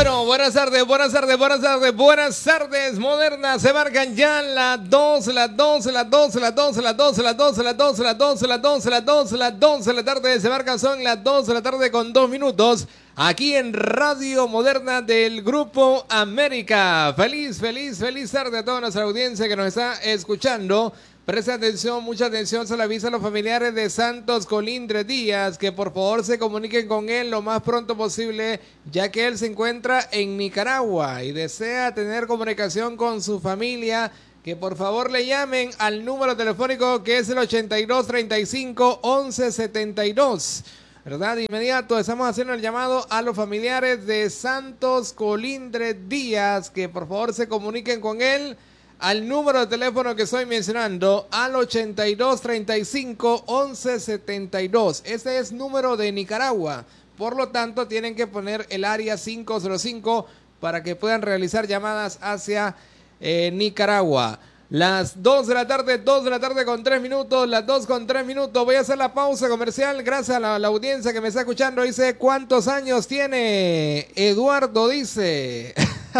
Bueno, buenas tardes, Moderna. Se marcan ya las 2 de la tarde. Se marcan, son las 2 de la tarde con 2 minutos. Aquí en Radio Moderna del Grupo América. Feliz tarde a toda nuestra audiencia que nos está escuchando. Presta atención, mucha atención, se le avisa a los familiares de Santos Colindres Díaz que por favor se comuniquen con él lo más pronto posible, ya que él se encuentra en Nicaragua y desea tener comunicación con su familia, que por favor le llamen al número telefónico que es el 8235-1172. ¿Verdad? De inmediato estamos haciendo el llamado a los familiares de Santos Colindres Díaz que por favor se comuniquen con él al número de teléfono que estoy mencionando, al 8235-1172. Ese es número de Nicaragua. Por lo tanto, tienen que poner el área 505 para que puedan realizar llamadas hacia Nicaragua. Las 2 de la tarde con 3 minutos, las 2 con 3 minutos. Voy a hacer la pausa comercial. Gracias a la audiencia que me está escuchando. Dice, ¿cuántos años tiene? Eduardo dice...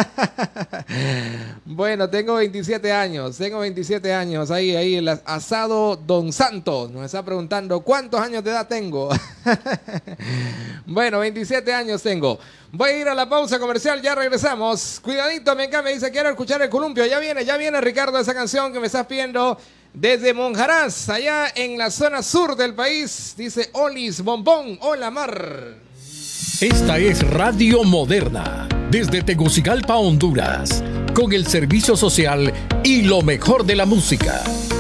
Bueno, tengo 27 años. Ahí el asado Don Santos nos está preguntando ¿cuántos años de edad tengo? Bueno, 27 años tengo. Voy a ir a la pausa comercial, ya regresamos. Cuidadito, me dice, quiero escuchar el columpio. Ya viene Ricardo, esa canción que me estás pidiendo desde Monjarás, allá en la zona sur del país. Dice Olis Bombón, hola mar. Esta es Radio Moderna, desde Tegucigalpa, Honduras, con el servicio social y lo mejor de la música.